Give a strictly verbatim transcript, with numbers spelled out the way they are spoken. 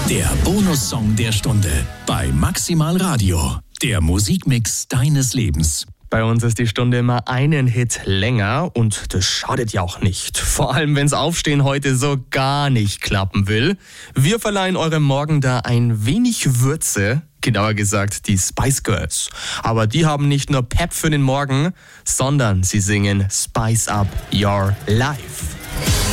Der Bonussong der Stunde bei Maximal Radio. Der Musikmix deines Lebens. Bei uns ist die Stunde immer einen Hit länger und das schadet ja auch nicht. Vor allem, wenns Aufstehen heute so gar nicht klappen will. Wir verleihen eurem Morgen da ein wenig Würze, genauer gesagt die Spice Girls. Aber die haben nicht nur Pep für den Morgen, sondern sie singen Spice Up Your Life.